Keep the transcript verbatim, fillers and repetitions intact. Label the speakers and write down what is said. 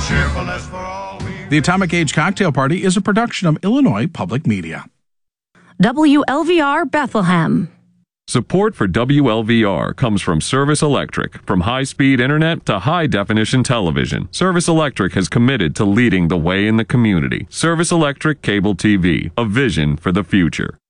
Speaker 1: cheerfulness for all we...
Speaker 2: The Atomic Age Cocktail Party is a production of Illinois Public Media.
Speaker 3: W L V R Bethlehem.
Speaker 4: Support for W L V R comes from Service Electric. From high-speed internet to high-definition television, Service Electric has committed to leading the way in the community. Service Electric Cable T V, a vision for the future.